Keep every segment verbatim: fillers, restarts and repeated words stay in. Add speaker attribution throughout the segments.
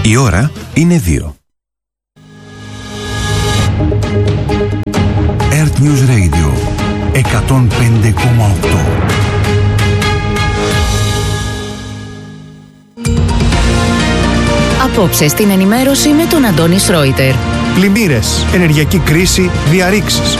Speaker 1: Η ώρα είναι δύο. Earth News Radio εκατόν πέντε κόμμα οκτώ.
Speaker 2: Απόψε στην ενημέρωση με τον Αντώνη Σρόιτερ.
Speaker 3: Πλημμύρες, ενεργειακή κρίση, διαρρήξεις.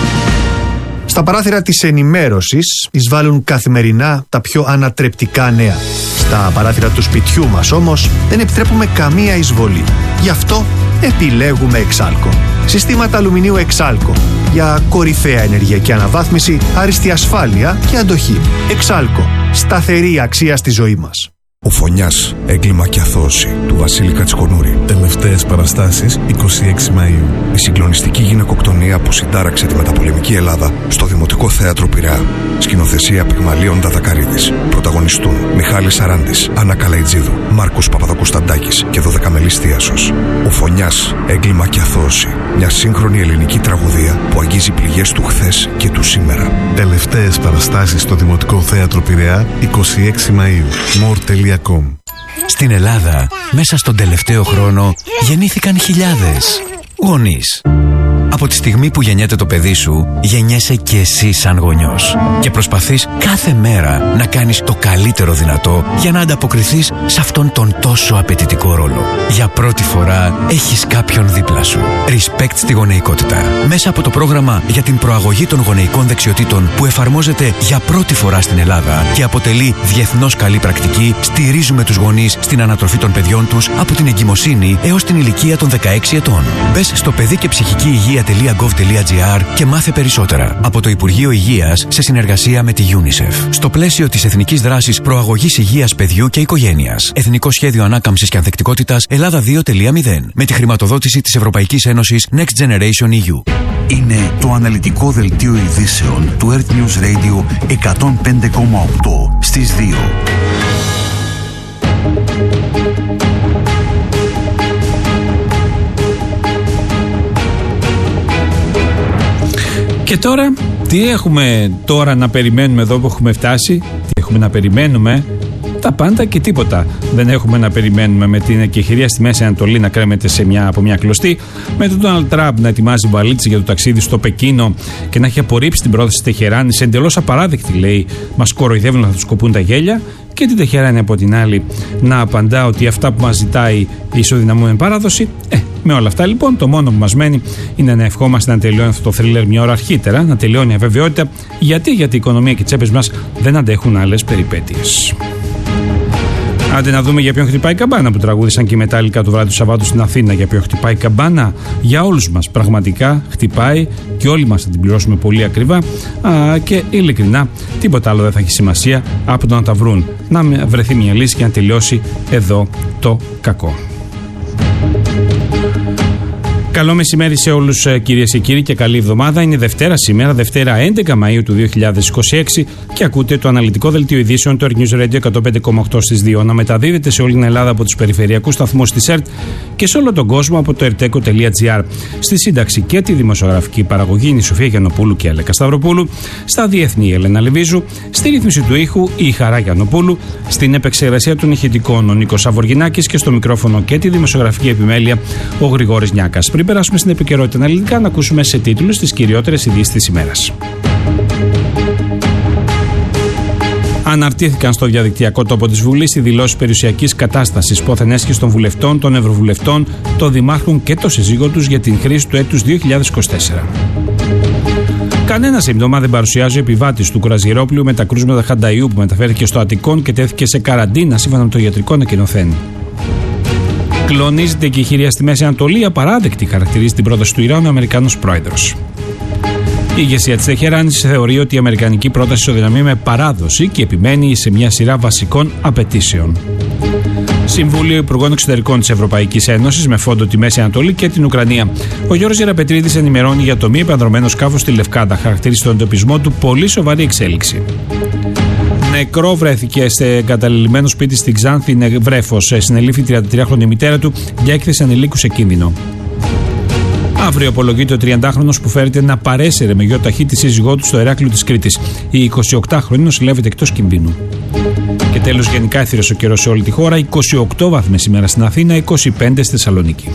Speaker 3: Στα παράθυρα της ενημέρωσης εισβάλλουν καθημερινά τα πιο ανατρεπτικά νέα. Στα παράθυρα του σπιτιού μας όμως δεν επιτρέπουμε καμία εισβολή. Γι' αυτό επιλέγουμε Εξάλκο. Συστήματα αλουμινίου Εξάλκο για κορυφαία ενεργειακή αναβάθμιση, άριστη ασφάλεια και αντοχή. Εξάλκο. Σταθερή αξία στη ζωή μας.
Speaker 4: Ο Φωνιάς, έγκλημα και αθώωση του Βασίλη Κατσικονούρη.
Speaker 5: Τελευταίες παραστάσεις είκοσι έξι Μαΐου.
Speaker 4: Η συγκλονιστική γυναικοκτονία που συντάραξε τη μεταπολεμική Ελλάδα στο Δημοτικό Θέατρο Πειραιά. Σκηνοθεσία Πυγμαλίων Δαδακαρίδης. Πρωταγωνιστούν Μιχάλης Σαράντης, Άννα Καλαϊτζίδου, Μάρκος Παπαδοκουσταντάκης και δωδεκαμελής Θίασος. Ο Φωνιάς, έγκλημα και αθώωση. Μια σύγχρονη ελληνική τραγωδία που αγγίζει πληγές του χθες και του σήμερα.
Speaker 5: Τελευταίες παραστάσεις στο Δημοτικό Θέατρο Πειραιά είκοσι έξι Μαΐου. μορ τελεία κομ.
Speaker 6: Στην Ελλάδα, μέσα στον τελευταίο χρόνο, γεννήθηκαν χιλιάδες γονείς. Από τη στιγμή που γεννιέται το παιδί σου, γεννιέσαι και εσύ σαν γονιός. Και προσπαθείς κάθε μέρα να κάνεις το καλύτερο δυνατό για να ανταποκριθείς σε αυτόν τον τόσο απαιτητικό ρόλο. Για πρώτη φορά έχεις κάποιον δίπλα σου. Respect στη γονεϊκότητα. Μέσα από το πρόγραμμα για την προαγωγή των γονεϊκών δεξιοτήτων που εφαρμόζεται για πρώτη φορά στην Ελλάδα και αποτελεί διεθνώς καλή πρακτική, στηρίζουμε τους γονείς στην ανατροφή των παιδιών τους από την εγκυμοσύνη έως την ηλικία των δεκαέξι ετών. Μπες στο παιδί και ψυχική υγεία τελεία γκοβ τελεία τζι άρ και μάθε περισσότερα από το Υπουργείο Υγείας σε συνεργασία με τη UNICEF. Στο πλαίσιο της Εθνικής Δράσης Προαγωγής Υγείας Παιδιού και Οικογένειας. Εθνικό Σχέδιο Ανάκαμψης και Ανθεκτικότητας Ελλάδα δύο τελεία μηδέν. Με τη χρηματοδότηση της Ευρωπαϊκής Ένωσης Next Generation ι γιου.
Speaker 1: Είναι το αναλυτικό δελτίο ειδήσεων του Earth News Radio εκατόν πέντε κόμμα οκτώ στις δύο.
Speaker 7: Και τώρα, τι έχουμε τώρα να περιμένουμε εδώ που έχουμε φτάσει, τι έχουμε να περιμένουμε, τα πάντα και τίποτα. Δεν έχουμε να περιμένουμε με την εκεχηρία στη Μέση Ανατολή να κρέμεται σε μια, από μια κλωστή, με τον Ντόναλντ Τραμπ να ετοιμάζει βαλίτσα για το ταξίδι στο Πεκίνο και να έχει απορρίψει την πρόταση της Τεχεράνης, εντελώς απαράδεκτη λέει, μας κοροϊδεύουν να θα τους κοπούν τα γέλια, και την Τεχεράνη από την άλλη να απαντά ότι αυτά που μας ζητάει η ισοδυναμούμενη παράδοση. Ε, με όλα αυτά λοιπόν, το μόνο που μας μένει είναι να ευχόμαστε να τελειώνει αυτό το θρίλερ μια ώρα αρχίτερα, να τελειώνει η αβεβαιότητα. Γιατί, γιατί η οικονομία και οι τσέπες μας δεν αντέχουν άλλες περιπέτειες. Άντε να δούμε για ποιον χτυπάει η καμπάνα που τραγούδισαν και οι Μετάλλικα το βράδυ του Σαββάτου στην Αθήνα. Για ποιον χτυπάει η καμπάνα, για όλους μας. Πραγματικά χτυπάει και όλοι μας θα την πληρώσουμε πολύ ακριβά. Α, και ειλικρινά, τίποτα άλλο δεν θα έχει σημασία από το να τα βρουν. Να βρεθεί μια λύση και να τελειώσει εδώ το κακό. Καλό μεσημέρι σε όλους κυρίες και κύριοι και καλή εβδομάδα. Είναι Δευτέρα σήμερα, Δευτέρα έντεκα Μαΐου του δύο χιλιάδες είκοσι έξι και ακούτε το αναλυτικό δελτίο ειδήσεων του Earth News Radio εκατόν πέντε κόμμα οκτώ στις δύο. Να μεταδίδεται σε όλη την Ελλάδα από τους περιφερειακούς σταθμούς της ΕΡΤ και σε όλο τον κόσμο από το ερτέκο τελεία τζι άρ. Στη σύνταξη και τη δημοσιογραφική παραγωγή είναι η Σοφία Γιαννοπούλου και η Αλέκα Σταυροπούλου. Στα διεθνή η Ελένα Λεβίζου. Στη ρύθμιση του ήχου η Χαρά Γιαννοπούλου. Στην επεξεργασία των ηχητικών ο Νίκος Σαβοργινάκης και στο μικρόφωνο και τη δημοσιογραφική επιμέλεια ο Γρηγόρης Νιάκας. Πριν περάσουμε στην επικαιρότητα αναλυτικά, να ακούσουμε σε τίτλους τις κυριότερες ειδήσεις της ημέρας. Αναρτήθηκαν στο διαδικτυακό τόπο της Βουλής οι δηλώσεις περιουσιακής κατάστασης πόθεν έσχης των βουλευτών, των ευρωβουλευτών, των δημάρχων και των σύζυγων τους για την χρήση του έτους δύο χιλιάδες είκοσι τέσσερα. Κανένα σύμπτωμα δεν παρουσιάζει ο επιβάτης του κουραζιερόπλοιου με τα κρούσματα Χανταϊού που μεταφέρθηκε στο Αττικόν και τέθηκε σε καραντίνα σύμφωνα με το ιατρικό ανακοινωθέν. Κλονίζεται και η χειρία στη Μέση Ανατολή, απαράδεκτη χαρακτηρίζει την πρόταση του Ιράν ο Αμερικανός πρόεδρος. Η ηγεσία της Τεχεράνης θεωρεί ότι η αμερικανική πρόταση ισοδυναμεί με παράδοση και επιμένει σε μια σειρά βασικών απαιτήσεων. Συμβούλιο Υπουργών Εξωτερικών της Ευρωπαϊκής Ένωσης με φόντο τη Μέση Ανατολή και την Ουκρανία. Ο Γιώργος Γεραπετρίδης ενημερώνει για το μη επανδρωμένο σκάφος στη Λευκάδα. Χαρακτηρίζει τον εντοπισμό του πολύ σοβαρή εξέλιξη. Νεκρό βρέθηκε σε εγκαταλειμμένο σπίτι στην Ξάνθη βρέφος. Συνελήφθη η τριαντατριάχρονη μητέρα του για έκθεση ανηλίκου σε κίνδυνο. Αύριο απολογείται ο τριαντάχρονος που φέρεται να παρέσαιρε με γιοταχή τη σύζυγό του στο Ηράκλειο της Κρήτης. Η εικοσιοκτάχρονη νοσηλεύεται εκτός κινδύνου. Και τέλος, γενικά εύθυρος ο καιρός σε όλη τη χώρα. είκοσι οκτώ βαθμές σήμερα στην Αθήνα, είκοσι πέντε στη Θεσσαλονίκη.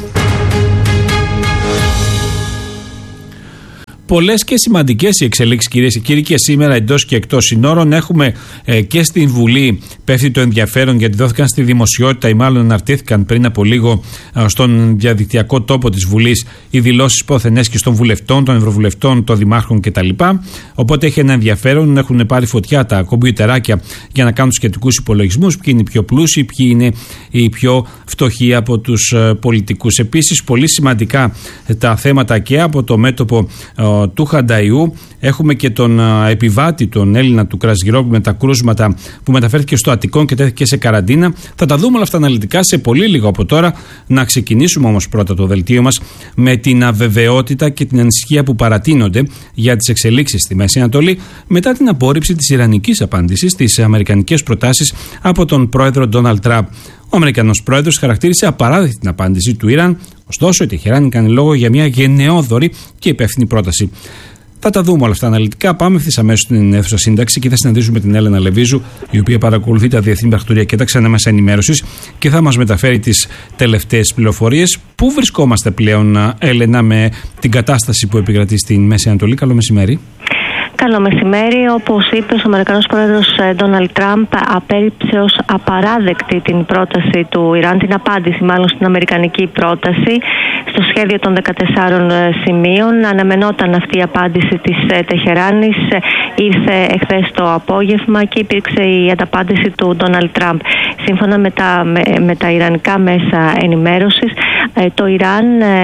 Speaker 7: Πολλές και σημαντικές οι εξελίξεις, κυρίες και κύριοι, και σήμερα εντός και εκτός συνόρων. Έχουμε ε, και στην Βουλή πέφτει το ενδιαφέρον, γιατί δόθηκαν στη δημοσιότητα ή μάλλον αναρτήθηκαν πριν από λίγο ε, στον διαδικτυακό τόπο της Βουλής οι δηλώσεις Ποθενέσκης των βουλευτών, των ευρωβουλευτών, των δημάρχων κτλ. Οπότε έχει ένα ενδιαφέρον, έχουν πάρει φωτιά τα κομπιουτεράκια για να κάνουν σχετικούς υπολογισμούς. Ποιοι είναι οι πιο πλούσιοι, ποιοι είναι οι πιο φτωχοί από τους ε, πολιτικούς. Επίσης, πολύ σημαντικά ε, τα θέματα και από το μέτωπο ε, του Χανταϊού. Έχουμε και τον α, επιβάτη, τον Έλληνα του Κρασγειρόπουλου, με τα κρούσματα που μεταφέρθηκε στο Αττικό και τέθηκε σε καραντίνα. Θα τα δούμε όλα αυτά αναλυτικά σε πολύ λίγο από τώρα. Να ξεκινήσουμε όμως πρώτα το δελτίο μας με την αβεβαιότητα και την ανησυχία που παρατείνονται για τις εξελίξεις στη Μέση Ανατολή μετά την απόρριψη της ιρανικής απάντησης στις αμερικανικές προτάσεις από τον πρόεδρο Ντόναλντ Τραμπ. Ο Αμερικανός πρόεδρος χαρακτήρισε απαράδεκτη την απάντηση του Ιράν, ωστόσο η Τεχεράνη κάνει λόγο για μια γενναιόδορη και υπεύθυνη πρόταση. Θα τα δούμε όλα αυτά αναλυτικά. Πάμε ευθύς αμέσως στην αίθουσα σύνταξη και θα συναντήσουμε την Έλενα Λεβίζου, η οποία παρακολουθεί τα διεθνή πρακτορία και τα ξένα μέσα ενημέρωσης και θα μας μεταφέρει τις τελευταίες πληροφορίες. Πού βρισκόμαστε πλέον, Έλενα, με την κατάσταση που επικρατεί στην Μέση Ανατολή? Καλό μεσημέρι.
Speaker 8: Καλό μεσημέρι. Όπως είπε, ο Αμερικανός πρόεδρος Ντόναλντ Τραμπ απέρριψε ως απαράδεκτη την πρόταση του Ιράν, την απάντηση μάλλον στην αμερικανική πρόταση στο σχέδιο των δεκατεσσάρων σημείων. Αναμενόταν αυτή η απάντηση της Τεχεράνης, ήρθε εχθές το απόγευμα και υπήρξε η ανταπάντηση του Ντόναλντ Τραμπ. Σύμφωνα με τα, με, με τα ιρανικά μέσα ενημέρωσης, το Ιράν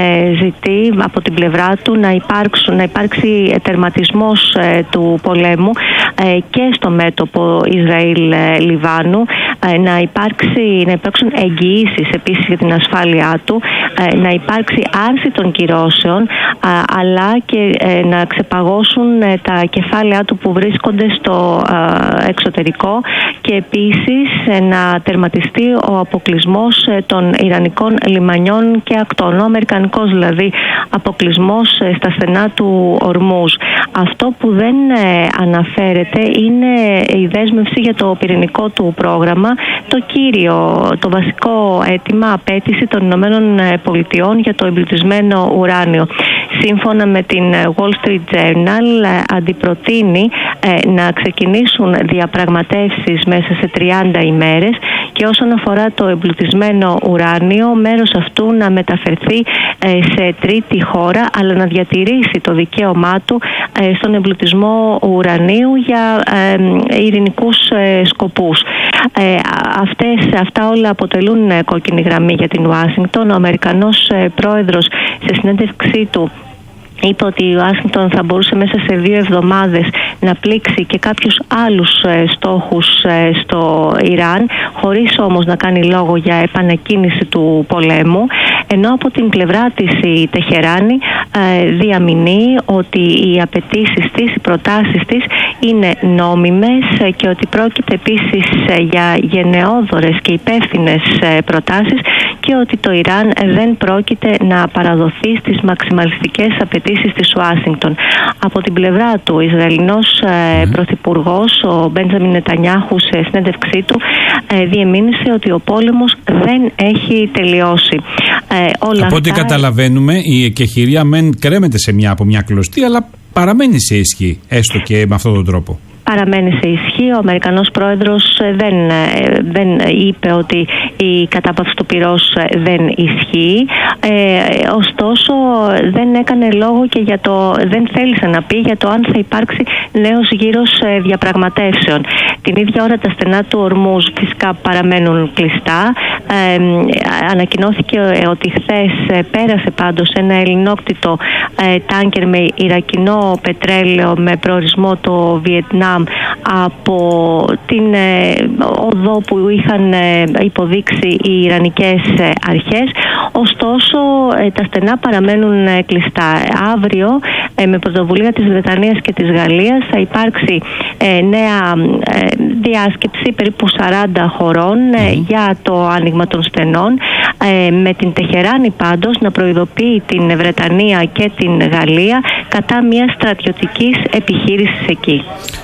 Speaker 8: ζητεί από την πλευρά του να, υπάρξουν, να υπάρξει τερματισμός του πολέμου και στο μέτωπο Ισραήλ-Λιβάνου, να, υπάρξει, να υπάρξουν εγγυήσεις επίσης για την ασφάλειά του, να υπάρξει άρση των κυρώσεων, αλλά και να ξεπαγώσουν τα κεφάλαια του που βρίσκονται στο εξωτερικό και επίσης να τερματιστεί ο αποκλεισμός των ιρανικών λιμανιών και ακτών, ο αμερικανικός δηλαδή αποκλεισμός στα στενά του Ορμούζ. Αυτό που δεν αναφέρεται είναι η δέσμευση για το πυρηνικό του πρόγραμμα, το κύριο, το βασικό αίτημα, απέτηση των Ηνωμένων Πολιτειών για το εμπλουτισμένο ουράνιο. Σύμφωνα με την Wall Street Journal, αντιπροτείνει να ξεκινήσουν διαπραγματεύσεις μέσα σε τριάντα ημέρες και όσον αφορά το εμπλουτισμένο ουράνιο, μέρος αυτού να μεταφερθεί σε τρίτη χώρα, αλλά να διατηρήσει το δικαίωμά του στον εμπλουτισμό ουρανίου για ειρηνικούς σκοπούς. Αυτές, αυτά όλα αποτελούν κόκκινη γραμμή για την Ουάσιγκτον. Ο Αμερικανός πρόεδρος σε συνέντευξή του είπε ότι η Ουάσιγκτον θα μπορούσε μέσα σε δύο εβδομάδες να πλήξει και κάποιους άλλους ε, στόχους ε, στο Ιράν, χωρίς όμως να κάνει λόγο για επανεκκίνηση του πολέμου, ενώ από την πλευρά της η Τεχεράνη ε, διαμηνεί ότι οι απαιτήσεις της, οι προτάσεις της είναι νόμιμες και ότι πρόκειται επίσης ε, για γενναιόδορες και υπεύθυνες ε, προτάσεις και ότι το Ιράν δεν πρόκειται να παραδοθεί στις μαξιμαλιστικές απαιτήσεις της Ουάσιγκτον. Από την πλευρά του, ο Ισραηλινός mm. πρωθυπουργός, ο Μπέντζαμιν Νετανιάχου, σε συνέντευξή του, ε, διεμήνυσε ότι ο πόλεμος δεν έχει τελειώσει. Ε, όλα
Speaker 7: από ό,τι αυτά... καταλαβαίνουμε, η εκεχηρία μεν κρέμεται σε μια, από μια κλωστή, αλλά παραμένει σε ισχύ, έστω και με αυτόν τον τρόπο.
Speaker 8: Παραμένει σε ισχύ. Ο Αμερικανός πρόεδρος δεν, δεν είπε ότι η κατάπαυση του πυρός δεν ισχύει. Ε, ωστόσο δεν έκανε λόγο και για το, δεν θέλησε να πει για το αν θα υπάρξει νέος γύρος διαπραγματεύσεων. Την ίδια ώρα τα στενά του Ορμούζ φυσικά παραμένουν κλειστά. Ε, ανακοινώθηκε ότι χθες πέρασε πάντως ένα ελληνόκτητο ε, τάνκερ με ιρακινό πετρέλαιο με προορισμό το Βιετνάμ από την ε, οδό που είχαν ε, υποδείξει οι ιρανικές ε, αρχές. Ωστόσο ε, τα στενά παραμένουν ε, κλειστά. Αύριο ε, με πρωτοβουλία της Βρετανίας και της Γαλλίας θα υπάρξει ε, νέα ε, διάσκεψη περίπου σαράντα χωρών ε, mm. για το άνοιγμα των στενών, ε, με την Τεχεράνη πάντως να προειδοποιεί την Βρετανία και την Γαλλία κατά μια στρατιωτικής επιχείρησης εκεί.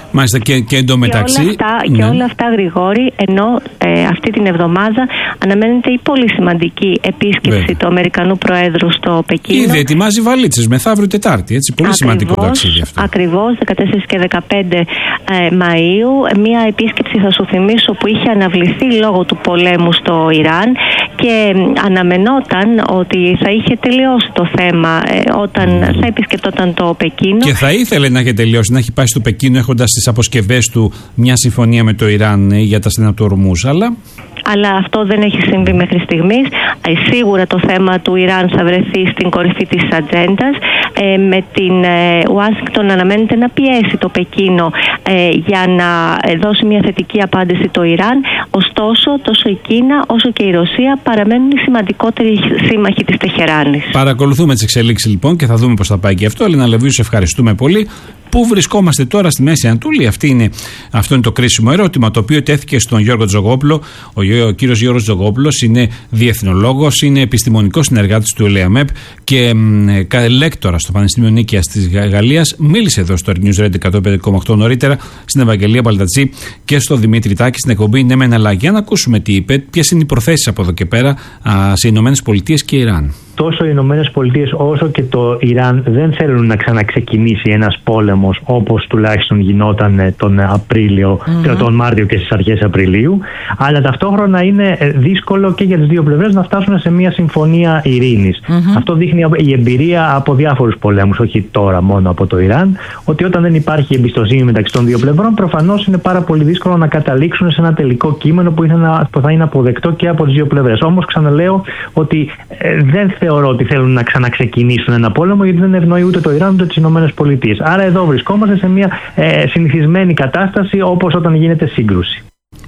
Speaker 7: Μάλιστα, και, και εντωμεταξύ.
Speaker 8: Και όλα αυτά,
Speaker 7: ναι.
Speaker 8: και όλα αυτά Γρηγόρη, ενώ ε, αυτή την εβδομάδα αναμένεται η πολύ σημαντική επίσκεψη Βέβαια. του Αμερικανού Προέδρου στο Πεκίνο.
Speaker 7: Ήδη ετοιμάζει βαλίτσες μεθαύριο Τετάρτη. Έτσι, πολύ ακριβώς, σημαντικό ταξίδι αυτό.
Speaker 8: Ακριβώς, δεκατέσσερις και δεκαπέντε ε, Μαΐου. Μια επίσκεψη, θα σου θυμίσω, που είχε αναβληθεί λόγω του πολέμου στο Ιράν και αναμενόταν ότι θα είχε τελειώσει το θέμα ε, όταν mm. θα επισκεπτόταν το Πεκίνο.
Speaker 7: Και θα ήθελε να έχει τελειώσει, να έχει πάει στο Πεκίνο έχοντας στις αποσκευές του μια συμφωνία με το Ιράν για τα στενά του Ορμούζ, αλλά...
Speaker 8: Αλλά αυτό δεν έχει συμβεί μέχρι στιγμής. Ε, σίγουρα το θέμα του Ιράν θα βρεθεί στην κορυφή της ατζέντας. Ε, με την Ουάσιγκτον αναμένεται να πιέσει το Πεκίνο ε, για να ε, δώσει μια θετική απάντηση το Ιράν. Ωστόσο, τόσο η Κίνα όσο και η Ρωσία παραμένουν οι σημαντικότεροι σύμμαχοι της Τεχεράνης. Παρακολουθούμε τις εξελίξεις λοιπόν και θα δούμε πώς θα πάει και αυτό. Ελένα Λεβίου, σε ευχαριστούμε πολύ. Πού βρισκόμαστε τώρα στη Μέση Ανατολή? Αυτή είναι, αυτό είναι το κρίσιμο ερώτημα, το οποίο τέθηκε στον Γιώργο Τζογόπουλο. Ο, ο κύριος Γιώργος Τζογόπουλος είναι διεθνολόγος, είναι επιστημονικός συνεργάτης του ΕΛΕΑΜΕΠ και ε, λέκτορα στο Πανεπιστήμιο Νίκαιας της Γαλλίας. Μίλησε εδώ στο News Radio εκατόν πέντε κόμμα οκτώ νωρίτερα, στην Ευαγγελία Μπαλτατσή και στο Δημήτρη Τάκη στην εκπομπή Ναι Μεν Αλλά. Για να ακούσουμε τι είπε, ποιες είναι οι προθέσεις από εδώ και πέρα α, σε Ηνωμένες Πολιτείες και Ιράν.
Speaker 9: Τόσο οι Ηνωμένες Πολιτείες όσο και το Ιράν δεν θέλουν να ξαναξεκινήσει ένας πόλεμος όπως τουλάχιστον γινόταν τον Απρίλιο, mm-hmm. τον Μάρτιο και στις αρχές Απριλίου, αλλά ταυτόχρονα είναι δύσκολο και για τις δύο πλευρές να φτάσουν σε μια συμφωνία ειρήνης. Mm-hmm. Αυτό δείχνει η εμπειρία από διάφορους πολέμους, όχι τώρα μόνο από το Ιράν, ότι όταν δεν υπάρχει εμπιστοσύνη μεταξύ των δύο πλευρών, προφανώς είναι πάρα πολύ δύσκολο να καταλήξουν σε ένα τελικό κείμενο που, να, που θα είναι αποδεκτό και από τις δύο πλευρές. Όμως ξαναλέω ότι ε, δεν θεωρώ ότι θέλουν να ξαναξεκινήσουν ένα πόλεμο, γιατί δεν ευνοεί ούτε το Ιράν ούτε τις Ηνωμένες Πολιτείες. Άρα εδώ βρισκόμαστε σε μια ε, συνηθισμένη κατάσταση, όπως όταν γίνεται σύγκρουση.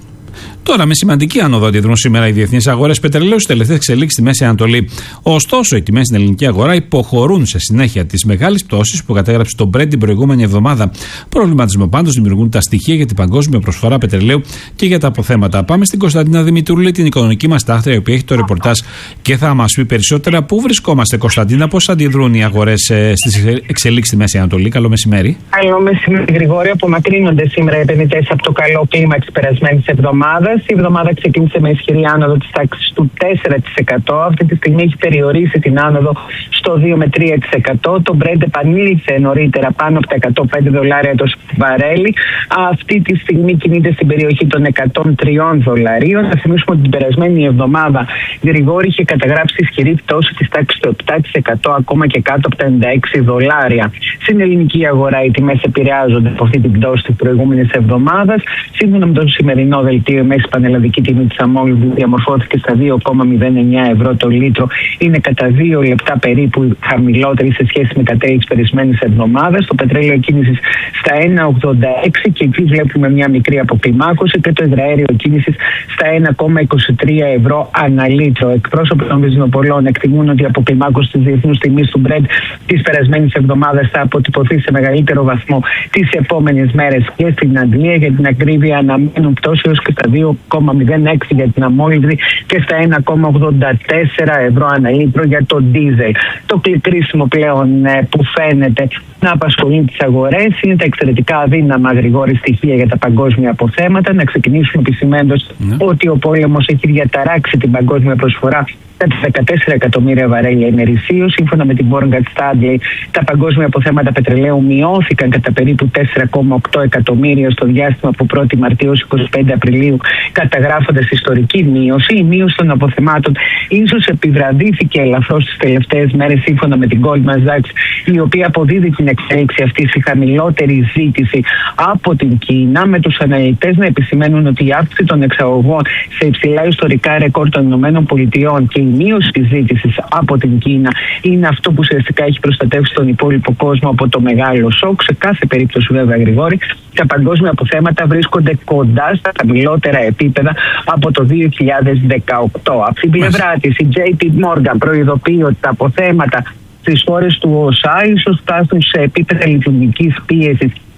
Speaker 7: Τώρα, με σημαντική άνοδο αντιδρούν σήμερα οι διεθνείς αγορές πετρελαίου στις τελευταίες εξελίξεις στη Μέση Ανατολή. Ωστόσο, οι τιμές στην ελληνική αγορά υποχωρούν σε συνέχεια της μεγάλης πτώσης που κατέγραψε το Brent την προηγούμενη εβδομάδα. Προβληματισμό πάντως δημιουργούν τα στοιχεία για την παγκόσμια προσφορά πετρελαίου και για τα αποθέματα. Πάμε στην Κωνσταντίνα Δημητρούλη, την οικονομική μας τάχτρια, η οποία έχει το ρεπορτάζ και θα μας πει περισσότερα. Πού βρισκόμαστε, Κωνσταντίνα, πώς αντιδρούν οι αγορές ε, στις εξελίξεις στη Μέση Ανατολή? Καλό μεσημέρι.
Speaker 10: Καλό μεσημέρι, Γρηγόρη. Απομακρύνονται σήμερα οι επενδυτές από το καλό κλίμα της περασμένης εβδομάδας. Η εβδομάδα ξεκίνησε με ισχυρή άνοδο της τάξης του τέσσερα τοις εκατό. Αυτή τη στιγμή έχει περιορίσει την άνοδο στο δύο με τρία τοις εκατό. Το Brent επανήλθε νωρίτερα πάνω από τα εκατόν πέντε δολάρια το βαρέλι. Αυτή τη στιγμή κινείται στην περιοχή των εκατόν τρία δολαρίων. Θα θυμίσουμε ότι την περασμένη εβδομάδα Γρηγόρη είχε καταγράψει ισχυρή πτώση της τάξης του επτά τοις εκατό, ακόμα και κάτω από τα ενενήντα έξι δολάρια. Στην ελληνική αγορά οι τιμές επηρεάζονται από αυτή την πτώση της προηγούμενης εβδομάδας. Σύμφωνα με το σημερινό δελτίο, η μέση πανελλαδική τιμή της αμμόλυβδου διαμορφώθηκε στα δύο κόμμα μηδέν εννιά ευρώ το λίτρο. Είναι κατά δύο λεπτά περίπου χαμηλότερη σε σχέση με τα τέλη της περισμένης εβδομάδας. Το πετρέλαιο κίνησης στα ένα ογδόντα έξι και εκεί βλέπουμε μια μικρή αποκλιμάκωση, και το υδραέριο κίνησης στα ένα κόμμα είκοσι τρία ευρώ ανά λίτρο. Εκπρόσωποι των βενζινοπολών εκτιμούν ότι η αποκλιμάκωση της διεθνούς τιμής του Brent της περασμένης εβδομάδας θα αποτυπωθεί σε μεγαλύτερο βαθμό τις επόμενες μέρες και στην Αγγλία. Για την ακρίβεια, αναμένουν πτώση έως και στα δύο κόμμα μηδέν έξι για την αμμόλυβδη και στα ένα κόμμα ογδόντα τέσσερα ευρώ ανά λίτρο για το ντίζελ. Το κρίσιμο πλέον που φαίνεται να απασχολεί τις αγορές είναι τα εξαιρετικά αδύναμα, Γρηγόρη, στοιχεία για τα παγκόσμια αποθέματα. Να ξεκινήσουμε επισημαίνοντας ναι. ότι ο πόλεμος έχει διαταράξει την παγκόσμια προσφορά κατά δεκατέσσερα εκατομμύρια βαρέλια ημερησίως. Σύμφωνα με την Morgan Stanley, τα παγκόσμια αποθέματα πετρελαίου μειώθηκαν κατά περίπου τέσσερα κόμμα οκτώ εκατομμύρια στο διάστημα από πρώτη Μαρτίου έως εικοστή πέμπτη Απριλίου, καταγράφοντας ιστορική μείωση. Η μείωση των αποθεμάτων ίσως επιβραδύθηκε ελαφρώς τις τελευταίες μέρες, σύμφωνα με την Goldman Sachs, η οποία αποδίδει την εξέλιξη αυτή στη χαμηλότερη ζήτηση από την Κίνα, με τους αναλυτές να επισημαίνουν ότι η αύξηση των εξαγωγών σε υψηλά ιστορικά ρεκόρ των ΗΠΑ και η μείωση της ζήτησης από την Κίνα είναι αυτό που ουσιαστικά έχει προστατεύσει τον υπόλοιπο κόσμο από το μεγάλο σοκ. Σε κάθε περίπτωση, βέβαια, Γρηγόρη, τα παγκόσμια αποθέματα βρίσκονται κοντά στα χαμηλότερα επίπεδα από το δύο χιλιάδες δεκαοκτώ. Από την πλευρά της, η τζέι πι Morgan προειδοποιεί ότι τα αποθέματα στις χώρες του ΟΣΑ ίσως φτάσουν σε επίπεδα λειτουργικής πίεσης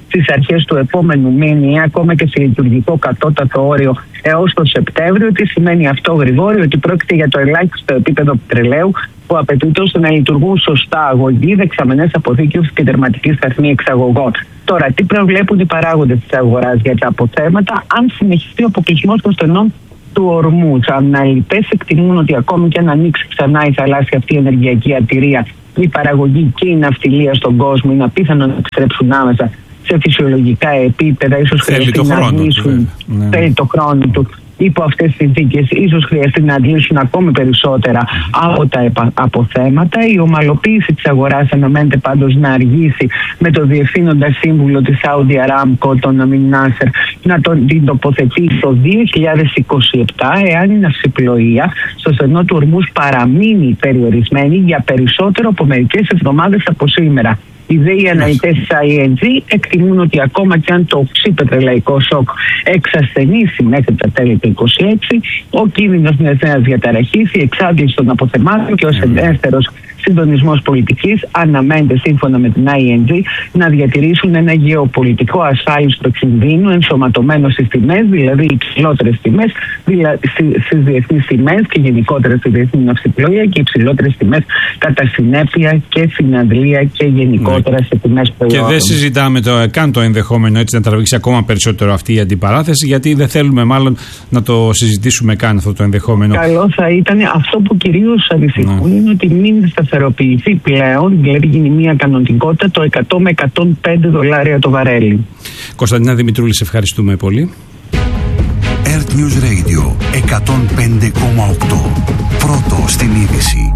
Speaker 10: στις αρχές του επόμενου μήνα ή ακόμα και σε λειτουργικό κατώτατο όριο έως το Σεπτέμβριο. Τι σημαίνει αυτό, Γρηγόρη? Ότι πρόκειται για το ελάχιστο επίπεδο πετρελαίου που απαιτείται ώστε να λειτουργούν σωστά αγωγοί, δεξαμενές αποθήκευσης και τερματικοί σταθμοί εξαγωγών. Τώρα, τι προβλέπουν οι παράγοντες της αγοράς για τα αποθέματα, αν συνεχιστεί ο αποκλεισμός των στενών του Ορμούζ? Αναλυτές εκτιμούν ότι ακόμη και αν ανοίξει ξανά η θαλάσσια αυτή η ενεργειακή αρτηρία, η παραγωγή και η ναυτιλία στον κόσμο είναι απίθανο να επιστρέψουν άμεσα σε φυσιολογικά επίπεδα. Ίσως χρειαστεί να αντλήσουν. Ναι. Θέλει το χρόνο του. Υπό αυτές τις συνθήκες, ίσως χρειαστεί να αντλήσουν ακόμη περισσότερα από τα αποθέματα. Η ομαλοποίηση της αγοράς αναμένεται πάντως να αργήσει, με το διευθύνοντα σύμβουλο της Saudi Aramco, τον Αμίν Νάσερ, να τον, την τοποθετήσει το δύο χιλιάδες είκοσι επτά, εάν η ναυσιπλοεία στο στενό του Ορμούζ παραμείνει περιορισμένη για περισσότερο από μερικές εβδομάδες από σήμερα. Οι δε οι αναλυτές της άι εν τζι εκτιμούν ότι ακόμα και αν το οξύ πετρελαϊκό σοκ εξασθενήσει μέχρι τα τέλη του είκοσι έξι, ο κίνδυνος μιας νέας διαταραχής, η εξάντληση των αποθεμάτων και ο ελεύθερος συντονισμός πολιτικής αναμένεται, σύμφωνα με την άι εν τζι, να διατηρήσουν ένα γεωπολιτικό ασφάλιστο κινδύνου ενσωματωμένο στις τιμές, δηλαδή υψηλότερες τιμές στις διεθνείς τιμές και γενικότερα στη διεθνή ναυσιπλοεία, και υψηλότερες τιμές κατά συνέπεια και στην αντλία και γενικότερα σε τιμές προϊόντων. Και
Speaker 7: δεν συζητάμε το, καν το ενδεχόμενο έτσι να τραβήξει ακόμα περισσότερο αυτή η αντιπαράθεση, γιατί δεν θέλουμε μάλλον να το συζητήσουμε καν αυτό το ενδεχόμενο.
Speaker 10: Καλό θα ήταν, αυτό που κυρίως ανησυχούν ναι. είναι ότι μην σταθεροποιηθεί πλέον, δηλαδή γίνει μια κανονικότητα, το εκατό με εκατόν πέντε δολάρια το βαρέλι.
Speaker 7: Κωνσταντίνα Δημητρούλη, σε ευχαριστούμε πολύ.
Speaker 1: Earth News Radio εκατόν πέντε κόμμα οκτώ. Πρώτο στην είδηση.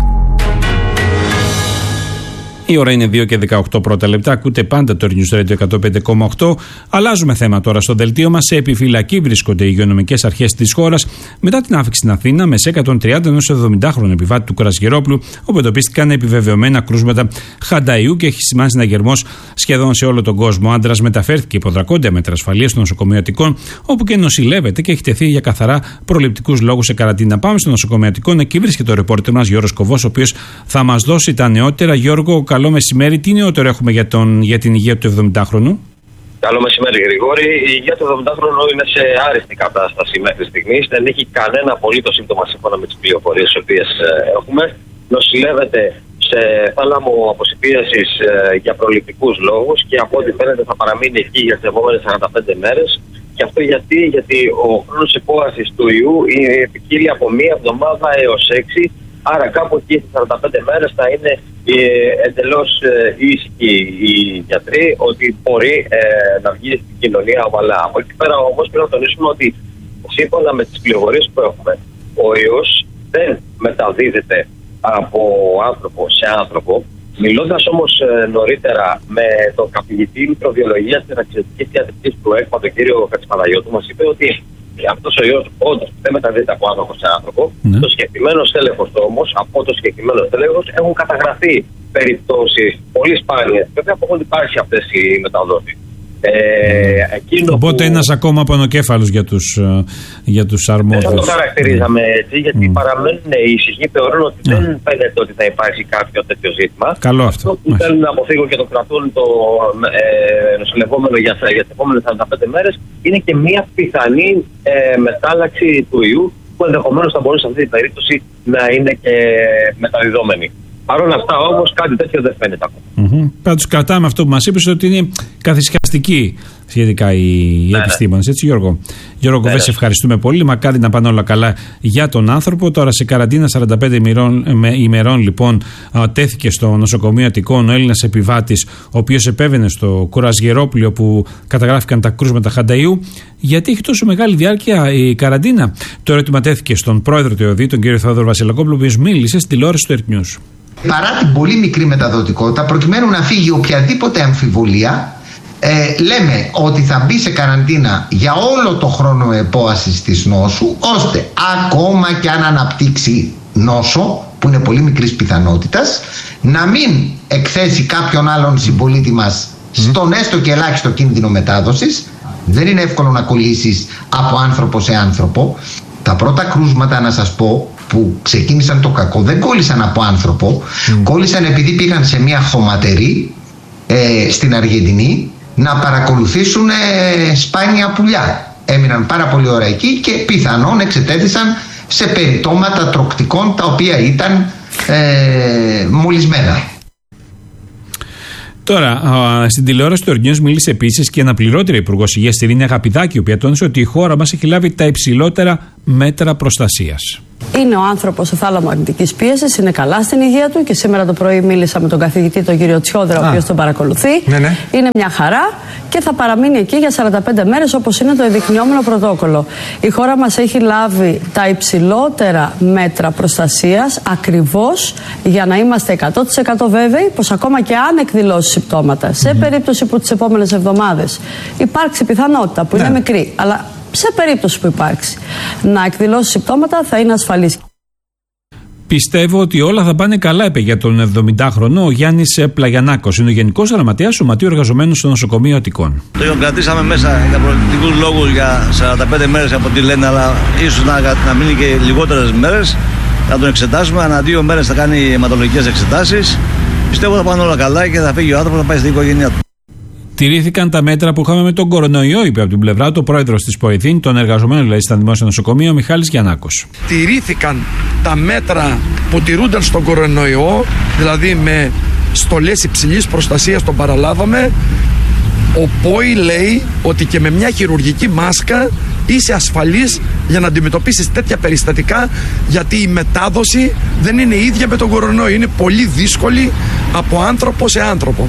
Speaker 7: Η ώρα είναι δύο και δεκαοκτώ πρώτα λεπτά. Ακούτε πάντα το News Radio εκατόν πέντε κόμμα οκτώ. Αλλάζουμε θέμα τώρα στο δελτίο μας. Σε επιφυλακή βρίσκονται οι υγειονομικές αρχές της χώρας μετά την άφηξη στην Αθήνα με εκατόν τριάντα ενός εβδομηντάχρονου επιβάτη του Κουρασγερόπουλου, όπου εντοπίστηκαν επιβεβαιωμένα κρούσματα χανταϊού και έχει σημάνει συναγερμός σχεδόν σε όλο τον κόσμο. Ο άντρας μεταφέρθηκε υπό δρακόντια μέτρα ασφαλείας στο νοσοκομείο Αττικών, όπου και νοσηλεύεται και έχει τεθεί για καθαρά προληπτικούς λόγους σε καραντίνα. Πάμε στο νοσοκομείο Αττικών. Εκεί βρίσκεται ο ρεπόρτερ μας Γιώργος Κοβός, ο οποίος θα μας δώσει τα νεότερα. Γιώργο, καλό μεσημέρι. Τι νεότερο έχουμε για, τον, για την υγεία του εβδομηντάχρονου?
Speaker 11: Καλό μεσημέρι, Γρηγόρη. Η υγεία του εβδομηντάχρονου είναι σε άριστη κατάσταση μέχρι στιγμής. Δεν έχει κανένα απολύτως σύμπτωμα σύμφωνα με τις πληροφορίες τις οποίες έχουμε. Νοσηλεύεται σε θάλαμο αποσυπίασης για προληπτικούς λόγους και από ό,τι φαίνεται θα παραμείνει εκεί για τις επόμενες σαράντα πέντε μέρες. Και αυτό γιατί, γιατί ο χρόνος υπόασης του ιού ποικίλει από μία εβδομάδα έως έξι. Άρα κάπου εκεί στις σαράντα πέντε μέρες θα είναι ε, εντελώς ε, ήσυχοι οι γιατροί ότι μπορεί ε, να βγει στην κοινωνία ομαλά. Από εκεί πέρα όμως πρέπει να τονίσουμε ότι σύμφωνα με τις πληροφορίες που έχουμε, ο ιός δεν μεταδίδεται από άνθρωπο σε άνθρωπο. Μιλώντας όμως ε, νωρίτερα με τον καθηγητή μικροβιολογίας και ταξιδιωτικής ιατρικής του ΕΚΠΑ, τον κύριο Κατσπαναγιώτου, μας είπε ότι αυτός ο ιός όντως δεν μεταδίδεται από άνθρωπο σε άνθρωπο. Ναι. Το συγκεκριμένο στέλεχος όμως, από το συγκεκριμένο στέλεχος έχουν καταγραφεί περιπτώσεις πολύ σπάνιες, βέβαια που έχουν υπάρξει αυτές οι μεταδόσεις. Ε,
Speaker 7: Οπότε που... ένας ακόμα πονοκέφαλος για τους, για τους αρμόδιους.
Speaker 11: Δεν το χαρακτηρίζαμε έτσι, γιατί mm. παραμένουν ήσυχοι, θεωρούν ότι mm. δεν φαίνεται ότι θα υπάρχει κάποιο τέτοιο ζήτημα.
Speaker 7: Καλό αυτό.
Speaker 11: Αυτό που θέλουν να αποφύγουν και το κρατούν το ε, νοσηλευόμενο για, για τις επόμενες σαράντα πέντε μέρες είναι και μια πιθανή ε, μετάλλαξη του ιού, που ενδεχομένως θα μπορούσε σε αυτή την περίπτωση να είναι και μεταδιδόμενη. Παρ' όλα αυτά όμως κάτι τέτοιο δεν φαίνεται ακόμα.
Speaker 7: Mm-hmm. Πάντως κρατάμε αυτό που μας είπες, ότι είναι καθησυχαστική σχετικά οι ναι, επιστήμονες. Ναι. Έτσι, Γιώργο. Γιώργο, ναι, ναι. Σε ευχαριστούμε πολύ. Μακάρι να πάνε όλα καλά για τον άνθρωπο. Τώρα σε καραντίνα σαράντα πέντε ημερών, ημερών λοιπόν τέθηκε στο νοσοκομείο Αττικών ο Έλληνας επιβάτης, ο οποίος επέβαινε στο Κουρασγερόπουλο που καταγράφηκαν τα κρούσματα χανταϊού. Γιατί έχει τόσο μεγάλη διάρκεια η καραντίνα? Το ερώτημα τέθηκε στον πρόεδρο του ΕΟΔΗ, τον κύριο Θεόδωρο Βασιλακόπουλο, ο οποίος μίλησε στην τηλεόραση του Earth News.
Speaker 12: Παρά την πολύ μικρή μεταδοτικότητα, προκειμένου να φύγει οποιαδήποτε αμφιβολία, ε, λέμε ότι θα μπει σε καραντίνα για όλο το χρόνο επόασης της νόσου, ώστε ακόμα και αν αναπτύξει νόσο, που είναι πολύ μικρής πιθανότητας, να μην εκθέσει κάποιον άλλον συμπολίτη μας στον έστω και ελάχιστο κίνδυνο μετάδοσης. Δεν είναι εύκολο να κολλήσεις από άνθρωπο σε άνθρωπο. Τα πρώτα κρούσματα, να σας πω, που ξεκίνησαν το κακό, δεν κόλλησαν από άνθρωπο, mm. κόλλησαν επειδή πήγαν σε μια χωματερή ε, στην Αργεντινή, να παρακολουθήσουν ε, σπάνια πουλιά. Έμειναν πάρα πολύ ώρα εκεί και πιθανόν εξετέθησαν σε περιτώματα τροκτικών τα οποία ήταν ε, μολυσμένα.
Speaker 7: Τώρα, στην τηλεόραση του Earth News μίλησε επίσης και αναπληρώτρια Υπουργός Υγείας Ειρήνη Αγαπηδάκη, η οποία τόνισε ότι η χώρα μας έχει λάβει τα υψηλότερα μέτρα προστασίας.
Speaker 13: Είναι ο άνθρωπος σε θάλαμο αρνητικής πίεσης, είναι καλά στην υγεία του και σήμερα το πρωί μίλησα με τον καθηγητή τον κύριο Τσιόδρα, ο οποίος τον παρακολουθεί. Ναι, ναι. Είναι μια χαρά και θα παραμείνει εκεί για σαράντα πέντε μέρες όπως είναι το εδεικνυόμενο πρωτόκολλο. Η χώρα μας έχει λάβει τα υψηλότερα μέτρα προστασίας ακριβώς για να είμαστε εκατό τοις εκατό βέβαιοι πως ακόμα και αν εκδηλώσει συμπτώματα, σε mm-hmm. περίπτωση που τις επόμενες εβδομάδες υπάρξει πιθανότητα που ναι. είναι μικρή, αλλά σε περίπτωση που υπάρξει να εκδηλώσει συμπτώματα θα είναι ασφαλής.
Speaker 7: Πιστεύω ότι όλα θα πάνε καλά, είπε για τον εβδομηντάχρονο ο Γιάννης Πλαγιανάκος. Είναι ο Γενικός Γραμματέας Σωματείου Εργαζομένων στο Νοσοκομείο Αττικών.
Speaker 14: Το κρατήσαμε μέσα για προεκτικούς λόγους για σαράντα πέντε μέρες από ό,τι λένε, αλλά ίσως να, να μείνει και λιγότερες μέρες. Θα τον εξετάσουμε. Ανά δύο μέρες θα κάνει αιματολογικές εξετάσεις. Πιστεύω θα πάνε όλα καλά και θα φύγει ο άνθρωπος να πάει στην οικογένειά του.
Speaker 7: Τηρήθηκαν τα μέτρα που είχαμε με τον κορονοϊό, είπε από την πλευρά του ο πρόεδρος της ΠΟΕΘΗΝ, των εργαζομένων δηλαδή στα δημόσια νοσοκομεία, ο Μιχάλης Γιαννάκος.
Speaker 15: Τηρήθηκαν τα μέτρα που τηρούνταν στον κορονοϊό, δηλαδή με στολές υψηλής προστασίας, τον παραλάβαμε. Ο ΠΟΗ λέει ότι και με μια χειρουργική μάσκα είσαι ασφαλής για να αντιμετωπίσεις τέτοια περιστατικά, γιατί η μετάδοση δεν είναι ίδια με τον κορονοϊό, είναι πολύ δύσκολη από άνθρωπο σε άνθρωπο.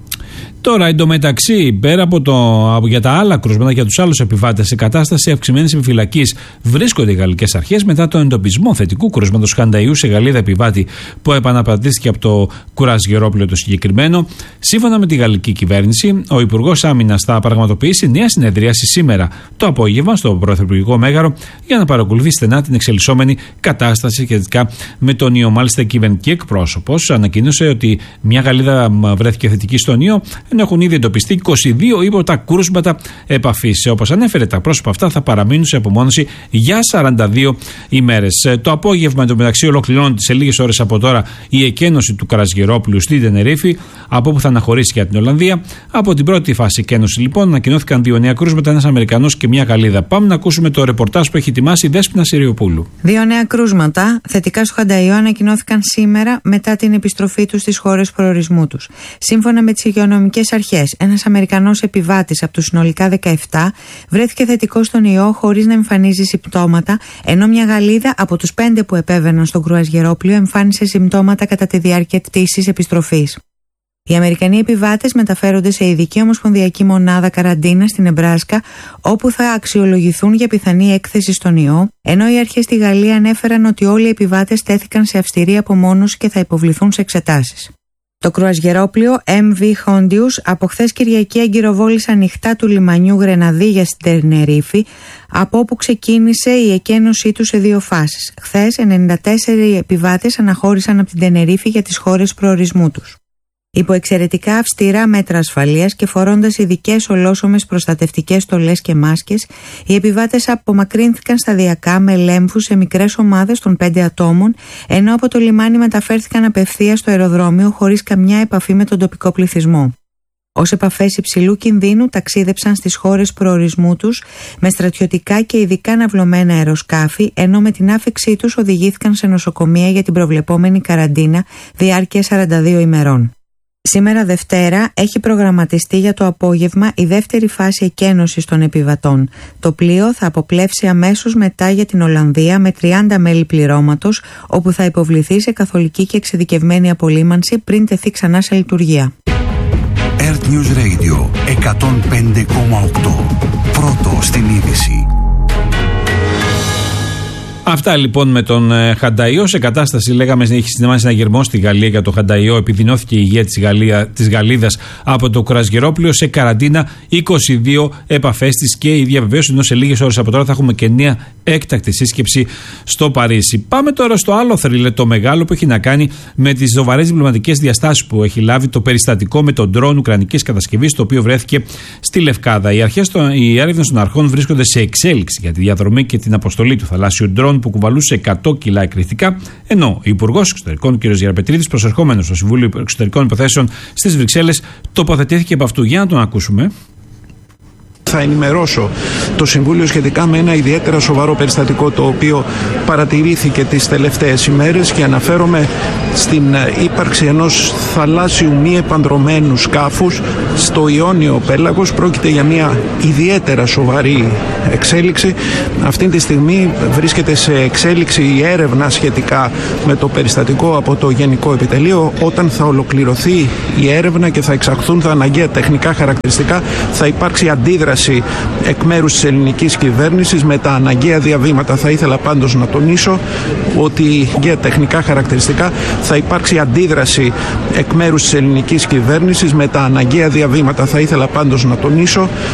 Speaker 7: Τώρα, εντωμεταξύ, πέρα από το, από, για τα άλλα κρούσματα, για τους άλλους επιβάτες σε κατάσταση αυξημένης επιφυλακής, βρίσκονται οι γαλλικές αρχές μετά τον εντοπισμό θετικού κρούσματος χανταϊού σε Γαλλίδα επιβάτη που επαναπατρίστηκε από το κουραζιερόπλαιο το συγκεκριμένο. Σύμφωνα με τη γαλλική κυβέρνηση, ο Υπουργός Άμυνας θα πραγματοποιήσει νέα συνεδρίαση σήμερα το απόγευμα στο Πρωθυπουργικό Μέγαρο για να παρακολουθεί στενά την εξελισσόμενη κατάσταση σχετικά με τον ιό. Μάλιστα, η κυβερνητική εκπρόσωπος ανακοίνωσε ότι μια Γαλλίδα βρέθηκε θετική στον ιό, ενώ έχουν ήδη εντοπιστεί είκοσι δύο ύποπτα κρούσματα επαφής. Όπως ανέφερε, τα πρόσωπα αυτά θα παραμείνουν σε απομόνωση για σαράντα δύο ημέρες. Το απόγευμα, εντωμεταξύ, ολοκληρώνεται σε λίγες ώρες από τώρα η εκένωση του Καραζιερόπουλου στην Τενερίφη, από όπου θα αναχωρήσει για την Ολλανδία. Από την πρώτη φάση εκένωση, λοιπόν, ανακοινώθηκαν δύο νέα κρούσματα, ένας Αμερικανός και μια Γαλλίδα. Πάμε να ακούσουμε το ρεπορτάζ που έχει ετοιμάσει η Δέσποινα Συριοπούλου.
Speaker 16: Δύο νέα κρούσματα θετικά στο χανταϊό ανακοινώθηκαν σήμερα μετά την επιστροφή τους στις χώρες προορισμού τους. Σύμφωνα με τις υγειονομικές αρχές, ένας Αμερικανός επιβάτης από τους συνολικά δεκαεπτά βρέθηκε θετικός στον ιό χωρίς να εμφανίζει συμπτώματα, ενώ μια Γαλλίδα από τους πέντε που επέβαιναν στον κρουαζιερόπλαιο εμφάνισε συμπτώματα κατά τη διάρκεια της επιστροφής. Οι Αμερικανοί επιβάτες μεταφέρονται σε ειδική ομοσπονδιακή μονάδα καραντίνα στην Νεμπράσκα, όπου θα αξιολογηθούν για πιθανή έκθεση στον ιό, ενώ οι αρχές στη Γαλλία ανέφεραν ότι όλοι οι επιβάτες τέθηκαν σε αυστηρή απομόνωση και θα υποβληθούν σε εξετάσεις. Το κρουαζιερόπλαιο εμ βι Hondius από χθες Κυριακή αγκυροβόλησε ανοιχτά του λιμανιού Γρεναδίγια στην Τενερίφη, από όπου ξεκίνησε η εκένωσή του σε δύο φάσεις. Χθες ενενήντα τέσσερις επιβάτες αναχώρησαν από την Τενερίφη για τις χώρες προορισμού τους. Υπό εξαιρετικά αυστηρά μέτρα ασφαλείας και φορώντας ειδικές ολόσωμες προστατευτικές στολές και μάσκες, οι επιβάτες απομακρύνθηκαν σταδιακά με λέμφους σε μικρές ομάδες των πέντε ατόμων, ενώ από το λιμάνι μεταφέρθηκαν απευθείας στο αεροδρόμιο χωρίς καμιά επαφή με τον τοπικό πληθυσμό. Ως επαφές υψηλού κινδύνου ταξίδεψαν στις χώρες προορισμού τους με στρατιωτικά και ειδικά ναυλωμένα αεροσκάφη, ενώ με την άφηξή τους οδηγήθηκαν σε νοσοκομεία για την προβλεπόμενη καραντίνα διάρκεια σαράντα δύο ημερών. Σήμερα Δευτέρα έχει προγραμματιστεί για το απόγευμα η δεύτερη φάση εκένωσης των επιβατών. Το πλοίο θα αποπλεύσει αμέσως μετά για την Ολλανδία με τριάντα μέλη πληρώματος, όπου θα υποβληθεί σε καθολική και εξειδικευμένη απολύμανση πριν τεθεί ξανά σε λειτουργία.
Speaker 1: Earth News Radio εκατόν πέντε κόμμα οκτώ. Πρώτο στην είδηση.
Speaker 7: Αυτά λοιπόν με τον ε, χανταϊό. Σε κατάσταση, λέγαμε, έχει συνδεμάσει ένα γερμό στη Γαλλία για το χανταϊό. Επιδεινώθηκε η υγεία της, Γαλλία, της Γαλλίδας από το κρουαζιερόπλαιο, σε καραντίνα είκοσι δύο επαφές της και η διαβεβαίωση, ενώ σε λίγες ώρες από τώρα θα έχουμε και νέα έκτακτη σύσκεψη στο Παρίσι. Πάμε τώρα στο άλλο θρύλε, το μεγάλο, που έχει να κάνει με τις σοβαρές διπλωματικές διαστάσεις που έχει λάβει το περιστατικό με τον ντρόν ουκρανικής κατασκευής, το οποίο βρέθηκε στη Λευκάδα. Οι, αρχές των, οι έρευνες των αρχών βρίσκονται σε εξέλιξη για τη διαδρομή και την αποστολή του θαλάσσιου ντρόν αυτόν που κουβαλούσε εκατό κιλά εκρηκτικά, ενώ ο Υπουργός Εξωτερικών κ. Γεραπετρίδης, προσερχόμενος στο Συμβούλιο Εξωτερικών Υποθέσεων στις Βρυξέλλες, τοποθετήθηκε από αυτού. Για να τον ακούσουμε.
Speaker 17: Θα ενημερώσω το Συμβούλιο σχετικά με ένα ιδιαίτερα σοβαρό περιστατικό το οποίο παρατηρήθηκε τις τελευταίες ημέρες και αναφέρομαι στην ύπαρξη ενός θαλάσσιου μη επανδρωμένου σκάφους στο Ιόνιο Πέλαγος. Πρόκειται για μια ιδιαίτερα σοβαρή εξέλιξη. Αυτή τη στιγμή βρίσκεται σε εξέλιξη η έρευνα σχετικά με το περιστατικό από το Γενικό Επιτελείο. Όταν θα ολοκληρωθεί η έρευνα και θα εξαχθούν τα αναγκαία τεχνικά χαρακτηριστικά, θα υπάρξει αντίδραση εκ μέρους της ελληνικής κυβέρνησης με τα αναγκαία διαβήματα. Θα ήθελα πάντως να τονίσω ότι για τεχνικά χαρακτηριστικά θα υπάρξει αντίδραση εκ μέρους της ελληνικής κυβέρνησης με τα αναγκαία διαβήματα. Θα ήθελα πάντως να τονίσω